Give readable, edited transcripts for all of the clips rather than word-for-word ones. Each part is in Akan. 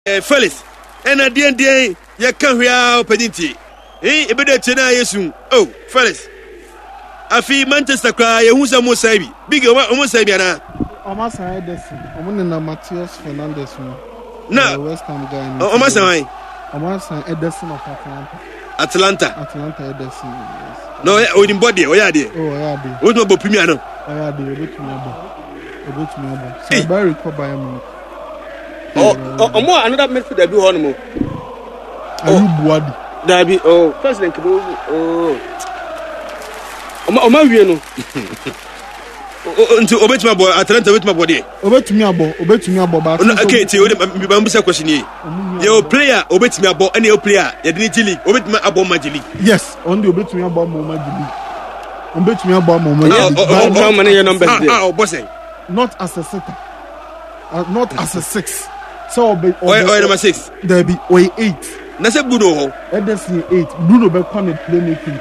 Felix and a DND ya can we are pedinti eh ebedo chena yesu oh Felix afi Manchester cry who's a Mosabi big Mosabi na Omasa Ederson omuni na Matheus Fernandes na West Ham guy Omasa Ederson of Atlanta Ederson yes. No odin body oyade what no bo premier no oyade obetumi abo so Barry Kobayam omo another midfielder bi ho no mo Ayubuadi Dabi president Kibo omo wie no until obetumi abo Atlanta obetumi abo ba okay ti o de mbisa question yi your player obetumi abo any player ya de League obetumi abo Majili yes on the obetumi abo Majili obetumi abo Majili how many your numbers there boss not as a setter not as a 6 so be number 6 there be 8 na say Bruno ho Ederson 8 Bruno be come playmaking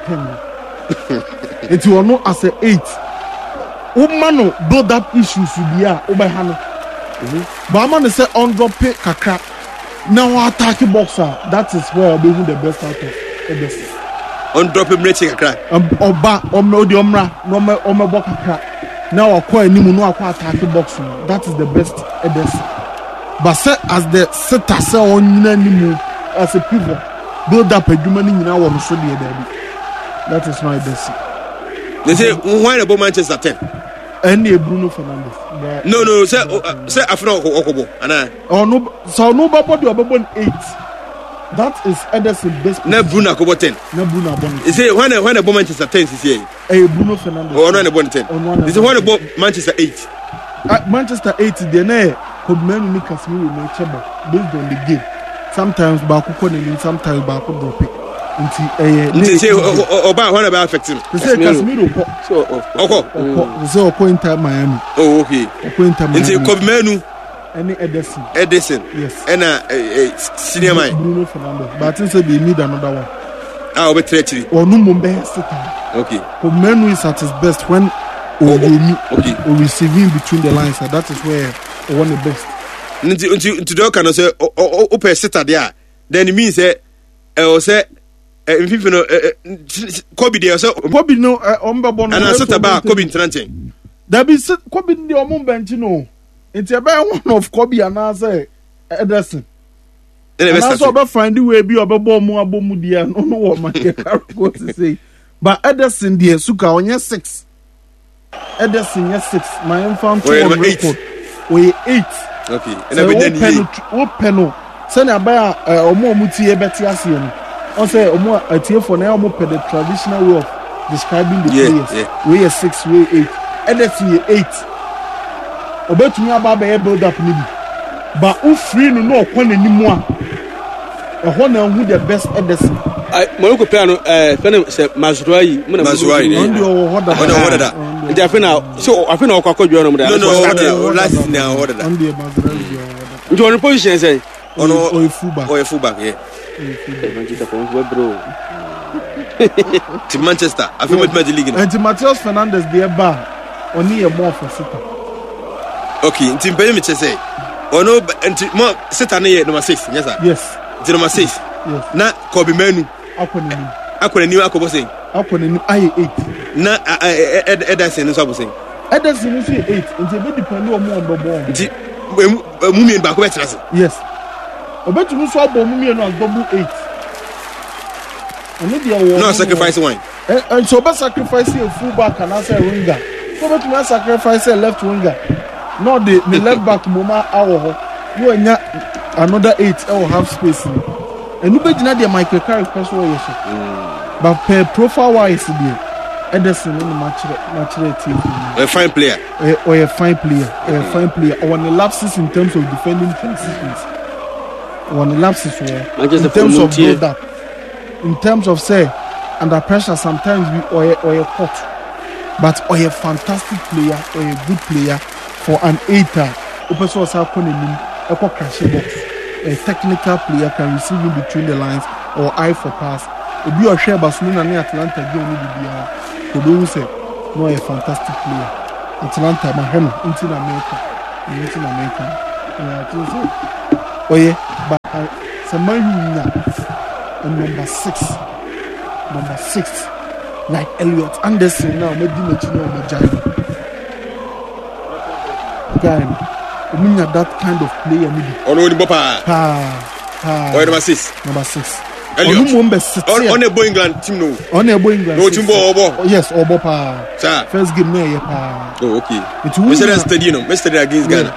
10 it will not as a 8 Umano build up issues with ya obeha no but man say on drop kakra now attack boxer that is where be the best out of Ederson on drop him reaching kakra oba omodi omra no me bo kakra now akwa animu no akwa attack boxing that is the best Ederson but say as the setter say on nyina animu as a pivot build up adwuma ni nyina wo so de there that is not Ederson. They say why about Manchester 10 any Bruno Fernandes no say after okobo ana no so no body obebon 8 that is Ederson best na Bruno okobo 10 na Bruno abon they say when about Manchester 10 this year Bruno Fernandes no about 10 this is when about Manchester 8 Manchester 8 dey na Kodmanu ni Casemiro no chebo based on the game sometimes ba ko ni sometimes ba ko drop it nti say oba when about affect him say Casemiro so Inter Miami okay Inter Miami nti Kodmanu any Ederson yes and senior man Bruno Fernandes but I think they need another one obe treachery onu mombe sita okay Kodmanu is at his best when or receiving between the lines and that is where I want the best nti do can say open sita there then it means say say if you know Kobe there so Kobe no ombebo no and sita ba Kobe Trenton there be Kobe the omum bench no it's about one of Kobe and say Ederson and also be find the way be obebo mu abomu dia no what man go to say but Ederson there suka onye 6 Ederson yes 6 my infant record we 8 okay and then open say na ba omo tie beti ase no on say omo atie for na omo the traditional way of describing the players we 6 we 8 Ederson 8 obetumi aba be build up ni bi ba o free no okwa nanimu a ho na hu the best Ederson Morocco player no say Mazraoui ndi o hoda ndi afina so afina okwakodwo no no last na hoda ndi Mazraoui ndi on position say o fullback yeah Manchester for bro to Manchester I feel with Major League and Matheus Fernandes there ba oni e more for City okay nti mpanye me say ono nti mo City na ye number 6 yes sir number 6 yes na Kobe Manu akona ni akobo say akona ni aye 8 na Ederson nso abo say Ederson nso 8 nti be depend on mo obobo nti mumien ba ko be trase yes obetumi so abo mumien no double 8 and they are no sacrifice one and so be sacrifice a full back and as a winger so betumi sacrifice a left winger no the left back moma awo you anya another 8 or half space and you begin at Michael Carrick person way but per profile wise there Ederson in the match a fine player or a fine player or on the lapses in terms of defending transitions on the lapses in terms of build up in terms of say under pressure sometimes we or a caught but or a fantastic player or a good player for an 8er opeso sa konenim e ko crash box a technical player can receive in between the lines or eye for pass obi o hwe Barcelona na Atlanta game ni bia ko do say no a fantastic player Atlanta ma heno into America yeah, oye and number 6 like Elliot Anderson now maybe guy that kind of player maybe number 6 Elliot on a England team no yes Obo first game no okay Mr. Stadium against Ghana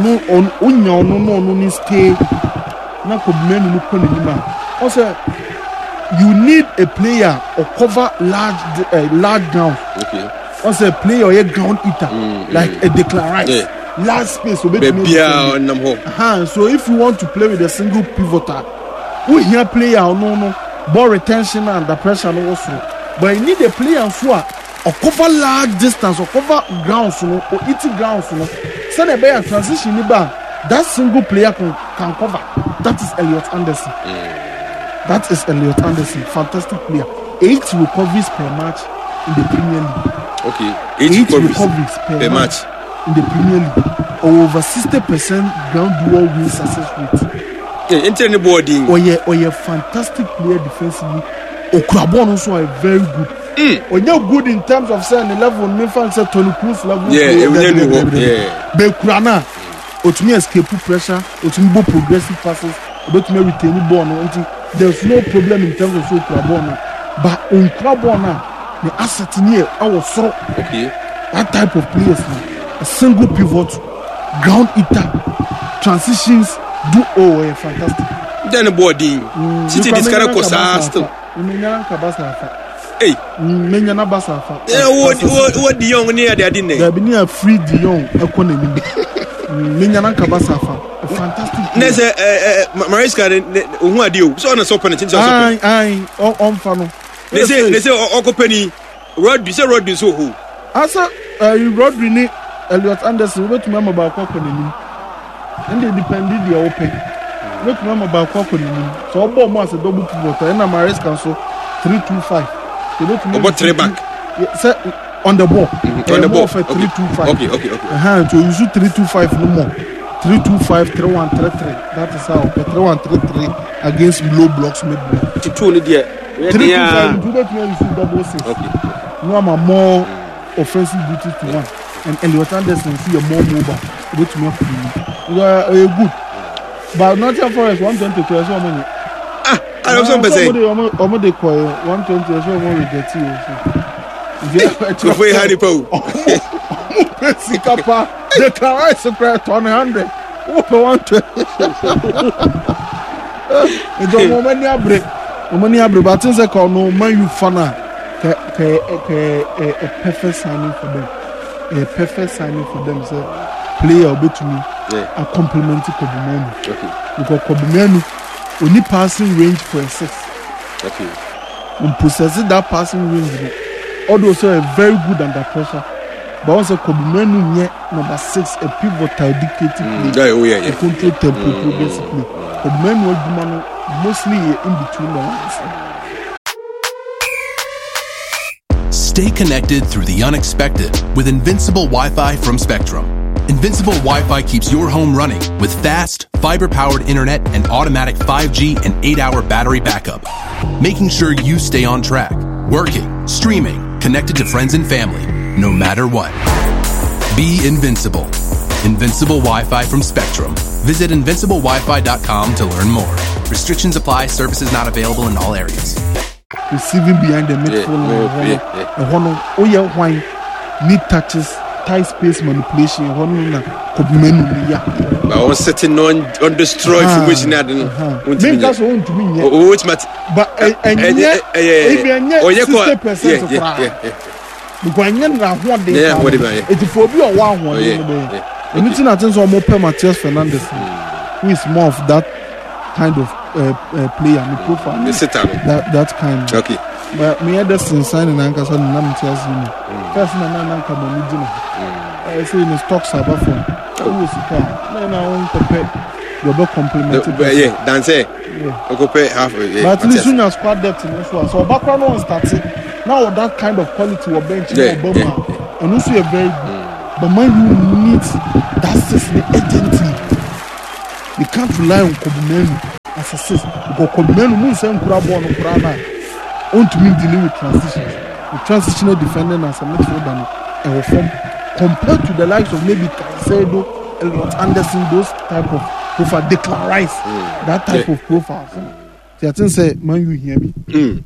no stay na Kobimenu no kon anima also you need a player or cover large ground also a player or a ground eater like a Declan Rice large space so so if you want to play with a single pivoter we here player no ball retention and the pressure no also but you need a player who or cover large distance or cover grounds or eating grounds send a better transition that single player can cover. That is Elliot Anderson. That is Elliot Anderson, fantastic player. 8 recoveries per match in the Premier League. Okay, 8 recoveries per match in the Premier League. Over 60% ground duel win success rate. Oye fantastic player defensively. Okrabon also are very good. Oye good in terms of saying level. Me fan say Tony Kroos level. Bekurana. Otumi escape pressure. Otumi bo progressive passes. Otumi retain the ball. There's no problem in terms of so Okrabon. But Okrabon the asset here our so that type of players a single pivot, ground eater, transitions do fantastic. Then the body City this kind of course still. Hey, Menyana Basafa. What the young near they didn't they? They be near free the young economy. Menyana Kabasafa, a fantastic. There's Mariska who are you? So on a soap and on funnel. They say Okopeni Rod, say Rod is who? Asa Rodri Elliot Anderson, wait remember about Coconin. And they depended the open. Wait remember about Coconin. So Obo Mas a double pivot and a Mariska so 3-2-5. They don't remember 3 back. On the ball. On the ball for 3-2-5. Okay. So you shoot 3-2-5 no more. 3-2-5, 3-1, 3-3. That is how 3-1, 3-3 against low blocks mid ball. 3-2-5, you shoot double 6. Okay. You have more offensive duties to one. And Elliot Anderson see a more mobile. Which more good. But not your Forest 120 to as well. I don't know say. Omo call 120 as well more reject you. Go for Harry Poe. Sikapa the car is secret 100. What 120. It's a money abre but since I call no man you fana a perfect signing for them. A perfect signing for them. So player obey to me. A complementary Kobimenu. Okay. Because Kobimenu only passing range for a 6. Okay. When possessing that passing range, although so very good under pressure. But also Kobimenu number 6, a pivotal dictating play. A control tempo progressively. Kobimenu will be mostly in between the lines. Stay connected through the unexpected with Invincible Wi-Fi from Spectrum. Invincible Wi-Fi keeps your home running with fast, fiber-powered internet and automatic 5G and 8-hour battery backup, making sure you stay on track, working, streaming, connected to friends and family, no matter what. Be invincible. Invincible Wi-Fi from Spectrum. Visit invinciblewifi.com to learn more. Restrictions apply. Services not available in all areas. Receiving behind the midfield line. Need touches. Tight space manipulation. I was sitting on destroy for which not that's one to me. Which mat but and 60% it's for be on one anything I think so more Matthias Fernandes who is more of that kind of player in profile that kind okay but me had this sign in Anchor and Matthias first I say in the stocks about from who is it then I won't compare your both complementary dance compare half but at least soon as squad depth in this one so background one started now that kind of quality of bench Obama and also a very good but man you need that system urgently you can't rely on Kobimenu as a six because combine mun say nkura ball no kura na on to me dealing with transitions the transitional defending as a midfielder no e wo form compared to the likes of maybe Caicedo, Elliot Anderson, those type of profile, Declan Rice, that type of profile. I think say man you hear me.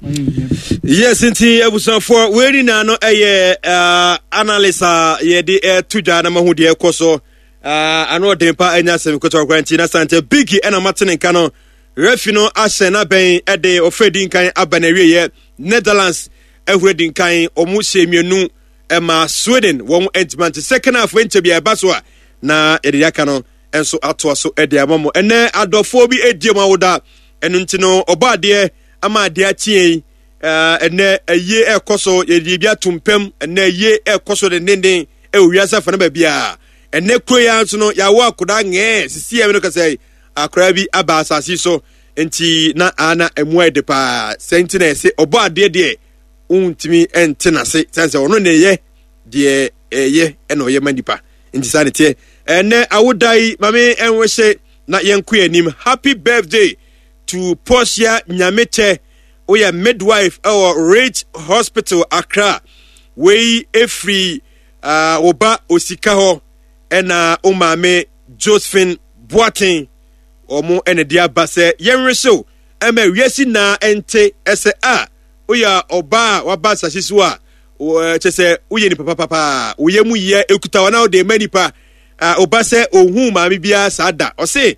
Yes, indeed. Ebusan for waiting na no analyst ye di tuja na mahu di ekoso ano dempa enya sem koto quarantine sante bigi ena matene kano refino asena ben ede ofedin kan abanewie ye Netherlands ehredin kan omu semienu ema Sweden won entiment second half when to be abaso na ediyaka no enso ato so ede amamo ene adofo bi ediema woda enu ntino obade ama ade atie ene eye ekoso yedibia tumpem ene eye ekoso de nenden ewiasa fa na ba bia ene kroya nso no yawo akoda nge sisi e no kasai akora bi aba asasi so enti na ana emu ede pa sentinel se obade de untimi entena se sense ono ne ye de ye eno ye manipa enti sanete ene awodai mame enwehye na yenku anim happy birthday to Portia Nyamete oya midwife or Rage Hospital Accra we free oba osika ho ena omame Josephine Boateng omo ene dia base yenwe so ema wiesi na ente ese oya oba waba sasiso a chese uye ni papa uye mu ye ekuta wana o de manipa oba se ohun maame bia sada o se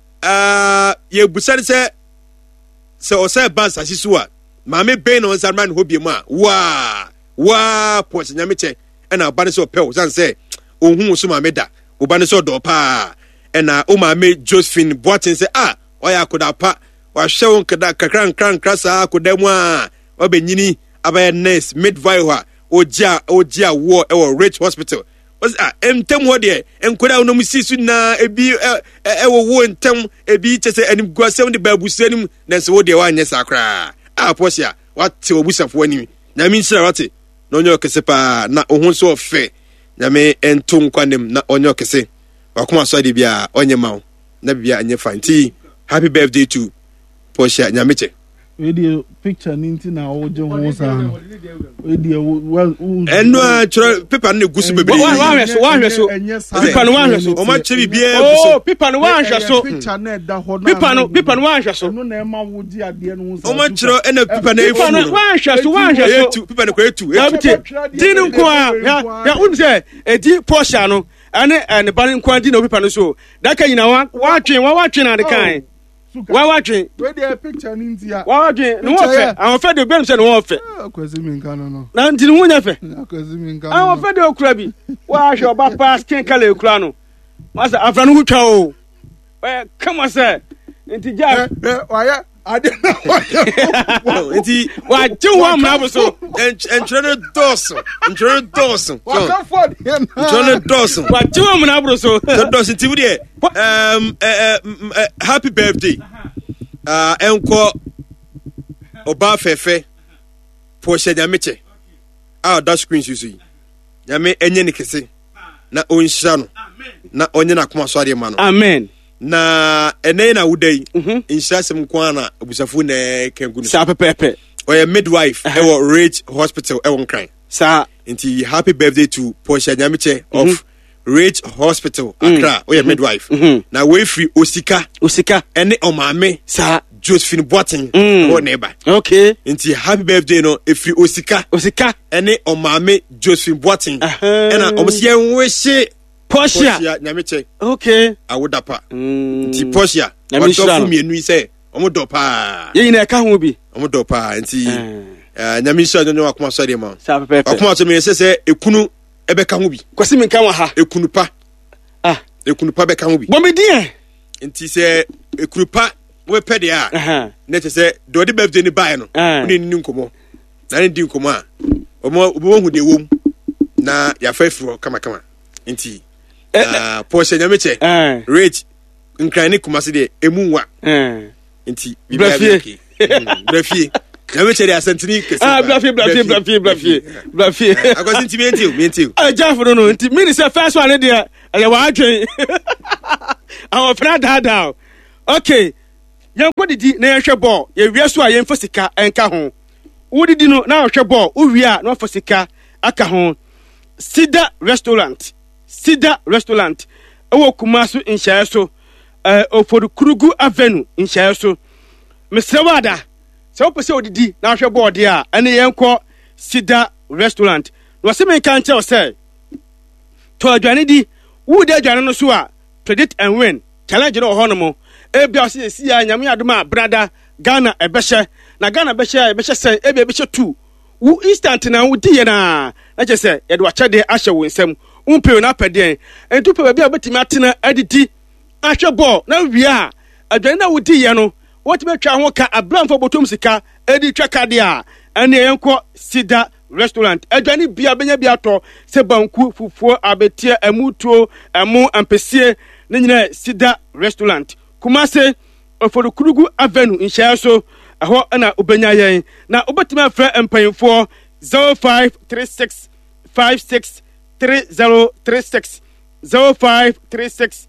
ye busare se o se ba sasiso a maame ben no nsaman ho biemu a wa Portia Nyamete ena oba ne se opel san se ohun so maame da oba ne se do pa ena o maame Josephine Boateng se oya akoda pa wa hwewon kada kakran krasa akoda mu a obenyini abaya nurse midwife oja wo e Rage Hospital was entem ho de enkoda no musisu na ebi wo entem ebi chese anim guasem de babusanim na se wo de wa anya sakra Portia what obusafo ani na mi nsira wate na onyo kese pa na ohun so ofe na me entum kwanem na onyo kese wakoma so de bia onye mawo na bia anya fanti happy birthday to Portia Nyamete. Radio picture ninti na ojo ho sa radio well eno a paper na gusu bebere wa so paper no wa hweso o ma chebi bia paper no wa hweso picture na da ho na paper no wa hweso no na ema wo di ade no o ma chiro ena paper na efu wa hweso paper na ko etu dinu nko ya unse edi Portia no ane ban nko adi na paper no so da ka nyina wa twen na de kan wa twen we dey picture ninti ya wa twen no ofe awon fe de bem se no ofe akwezi mi nkan no na ntini hu nya fe akwezi mi nkan awon fe de okura bi wa hwe oba pa skin kala okura no masa afra no hu twa o kama se nti ja waya ade na nti wa tihu amna so entrene doso wa ka for entrene doso wa tihu amna so doso ti wudi happy birthday enko oba fefe Portia Nyamete that screen susu nyame enye ne kese na onhyira no na onye na koma so ade ma no amen na ene na wudai inhyira sem ko ana abusafo na kangunu sa pepepe oya midwife ewo Rage Hospital ewo nkran sa nti happy birthday to Portia Nyamete of Rage Hospital Accra oya midwife na we free osika ene omame sa Josephine Boateng o neighbor okay nti happy birthday no efri osika ene omame Josephine Boateng ena omsie enwehye Portia Nyamete okay awodapa nti Portia wadofu mienu ise omodopa ye nyina ka ho bi omodopa nti Nyamisha nyo akoma so de ma sa pepe akoma so me se ekunu ebeka ho bi kwasi mi nka wa ha ekunu pa beka ho bi bo me die nti se ekunu pa we pede a na te se do de birthday ni buy no ni nkomo na ni di nkomo a obo hu de wom na ya fa firo kama nti Portia Nyamete Rage nkrani kumase de emunwa nti blafie Nyamete de asantini kese blafie akwasi nti mentiu jafro no nti mini se first one de wa adwen awon fra dada okay Yanko didi na yɛhwɛ ball ye wia so a yɛmfa sika enka ho wo didi no na hwɛ ball wo wia na fa sika aka ho Sida restaurant ewo Kumasu nhyae so Ofodu Kurugu Avenue nhyae so mesrewada sɛ wopɛ odidi na hwɛ ball de a ɛne yɛnkɔ Sida restaurant no se me kan kyerɛ sɛ to adwane di wo de adwane no so a predict and win challenge no ho no mo ebia se si ya nyame adoma brada Ghana ebehye na Ghana behye sɛ ebia behye 2 wo instant na wo di ye na kyerɛ sɛ yɛde wakyɛde ahyɛ wo nsam umpe na pɛden entu pɛ bia obetimi atena adidi ahwɛ ball na wia adwane na wo di ye no wotime twa ho ka abramfo botom sika edi twa kade a ene yenko Sida restaurant adwane bia benya bia to se banku fufuo abetie amutuo amu ampesie ne nyina Sida restaurant Kumase Ofodu Kurugu Avenue nhyae so aho na obenya yen na obetimi afra empanyfo 0536 563036 0536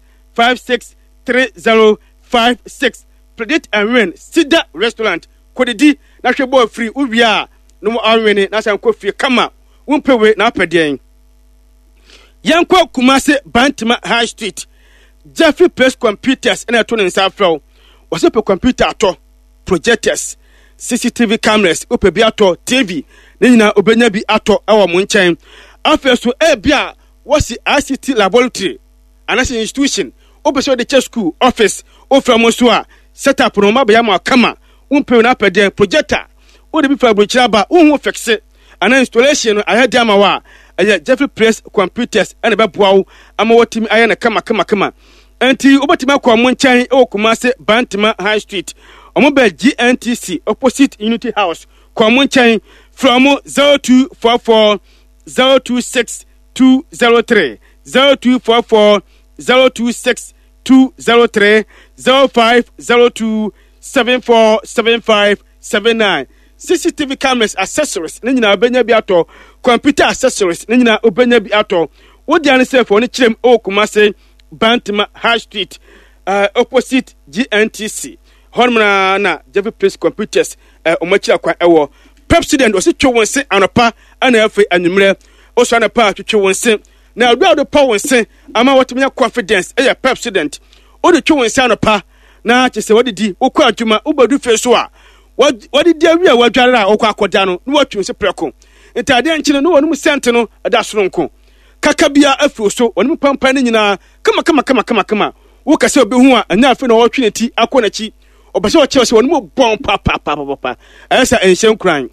563056 predict and win Sida restaurant kodidi na hwe ball free uwia no mo anwene na san kofie kama wumpewe na apeden yankwa Kumase Bantima High Street Jeffrey Place Computers na to nsa afro wasepe computer ato projectors CCTV cameras opebi ato TV ne nyina obenya bi ato ewo mo nchen afeso bia wasi ICT laboratory anase institution obeso de school office oframo so a setup no mabya ma kama umpe na pede projector o de bi fa brochira ba wo fixe ana installation no ayade amawa aya Jeffrey Place Computers ene beboawo ama wotimi aye na kama enti obetimi akwa mo nchen e Kumase Bantima High Street omobe GNTC opposite Unity House kwa mo nchen from 0244 026 203 0244 026 203 0502 747579 CCTV cameras accessories ne nyina obenya bi ato computer accessories ne nyina obenya bi ato wodi ane se fo ne kirem Kumase Bantima High Street opposite GNTC hormona na Jeffrey Place Computers omachi akwa ewo president osi two wonse anopa ana afi anwumre oso anopa atwetwe wonse na adu pa wonse ama wotumya confidence president odi two wonse anopa na chese wodidi okwa adwuma ubadu fe so a wodidi awi a wadware a okwa akoda no no watwe se preko ntade nchine no wonum sent no ada soronko kakabia afi so wonum pampa ne nyina kama wo kase obehu a anya afi na wotwe ti akona chi obase o chese wonum bon pa esa enhyen kran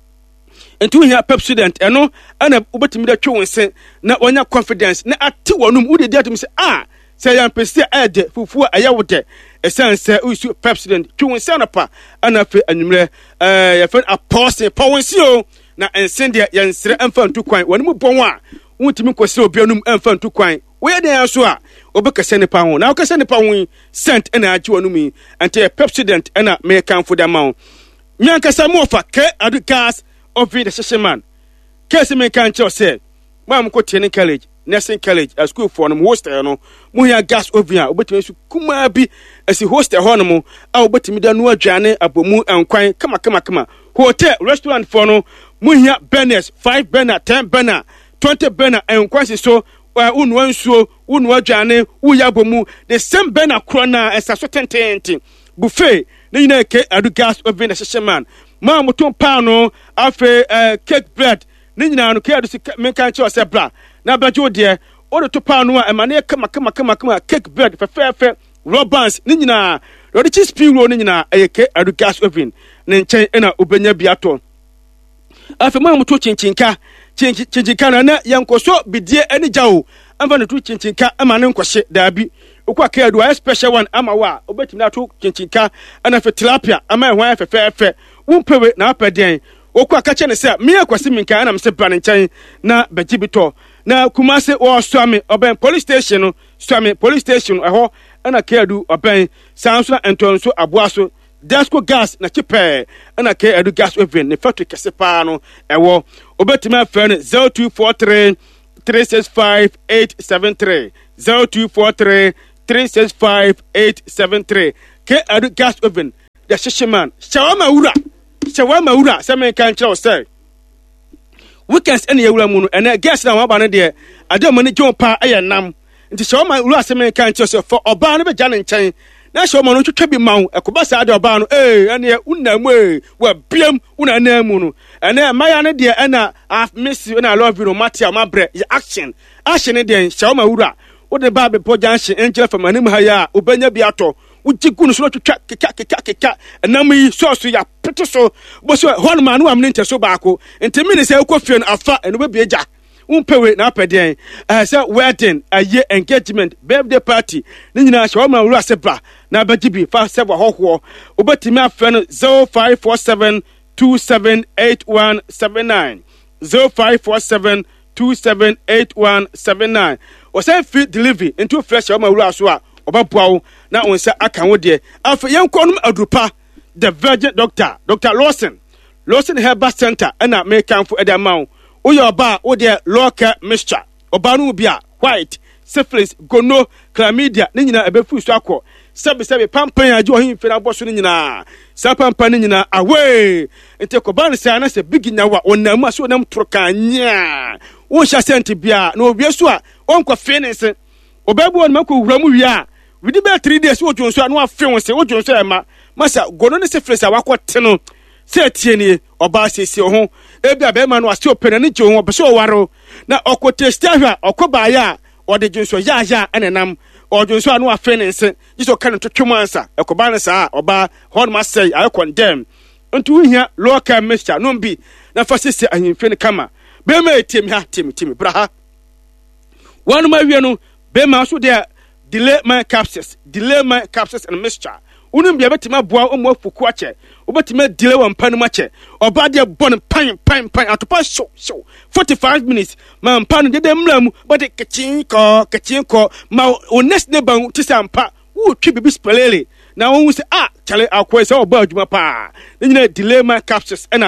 entu hia president eno ana ubetimi da twe wonse na wonya confidence na ati wonum udedi atum se se yan pese ede fufu ayawode esanse usu president twe wonse na pa ana fe anwumre ya fe apostle pawonsi o na ensende yansere emfa ntu kwan wonum bon a wuntimi kwese obianum emfa ntu kwan we dey so a obekase ne pa ho na okase ne pa ho sent ena aji wonum ante president ena me kan for da ma nyankasa mo fa ke adu gas of the Session case me kan cho say mam ko training college nursing college a school for no hostel no mo ya gas oven a obetimi su kuma bi asi hostel ho no mo a obetimi da no adwane abomu enkwan kama hotel restaurant for no mo ya burners 5 burner 10 burner 20 burner enkwan so unwa nsuo unwa adwane uya abomu the same burner krona esa so tententi buffet ne nyina ke adu gas oven the Session ma mutum pano afe cake bread ni nyina no ke adu me kan che ose bra na bajo de o to pano a emane kama cake bread fe robans ni nyina ro de cheese piro ni nyina ke adu gas oven ne nchen na obenya biato afe ma mutum chinchinka na yankoso bidie ani jawo amfa no tu chinchinka emane nkwhye daabi okwa ke adu a special one ama wa obetimi na to chinchinka ana fe tilapia ama ehwan fe umpewe na apeden okwa kache ne se me akwasi minka na mse bra nchen na bagibito na Kumase o swami oben police station no swami police station eho na keadu oben sanso entonso aboaso Dasco gas na chipe na keadu gas oven ne factory kese pa no ewo obetimi afere 0243 365 873 0243 365 873 ke adu gas oven the shishiman shawama ura say me kan kire say weekends ene yewura mu no ene gas na waba ne de adam ne jon pa ayenam nti shawama ura say me kan kire say for oba no be ja ne nchen na shawama no twetwa bi mawo ekoba sa ade oba no ene unamu wa biam unanamu no ene maya ne de ena miss you na love you no matter ma bre action ne de shawama ura wo de ba be pojanshi angel from anim ha ya obanya bi ato ujigunu so twetwa keka enam yi so ya pete so bo so hon ma no am ne nteso baako ntemi ne se ekofie no afa eno be bieja umpewe na apeden say wedding aye engagement birthday party ne nyina shawama ru asebra na bagibi fa sebo hoho obetimi afre no 0547278179 0547278179 o say free delivery into fresh shawama ru aso a obabuawo na onsa aka wo de afa yenkonum adupa the virgin Dr. Lawson Herbal Center na make am for edamau oyo oba wo de local mixture oba no bia white syphilis gono chlamydia ne nyina ebefu so akọ sebe pampan aje ohin fe na boso ne nyina sa pampan ne nyina away ente ko ban sa na se biginya wa onam aso onam trokanya wo sha sent bia na obi so a onkwa fe ne se obabu on mako wura mu wi a widi be 3 days wo jonso anu afe won se wo jonso e masa gono ne syphilis awakọ no se tieni oba sesi ho ebi abema no ase opena ne je ho obese owaro na okotesti ahwa okoba ya ode junso ya enenam odunso anu afe ne nse jiso kan twetwem ansa ekoba ne sa oba hon ma say I condemn ntu hia local mixture no bi na fa sesi ahimfe ne kama bema etimi braha wanu ma wie no bema so de delay my capsules and mixture unum bia betima boa omo afuku ache obetima delay wan panu ache oba de bon pan atopa show 45 minutes man panu de mlamu but kachin ko ma honest ne ban tisampa wo twi bibi spelele na won say chale akwa say oba adwuma pa nyina delay my capsules and